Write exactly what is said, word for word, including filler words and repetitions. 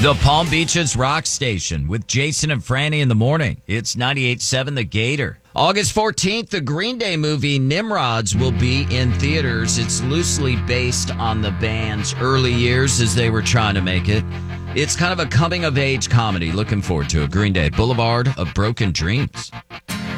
The Palm Beaches Rock Station with Jason and Franny in the morning. It's ninety-eight point seven The Gator. August fourteenth, the Green Day movie Nimrods will be in theaters. It's loosely based on the band's early years as they were trying to make it. It's kind of a coming-of-age comedy. Looking forward to it. Green Day, Boulevard of Broken Dreams.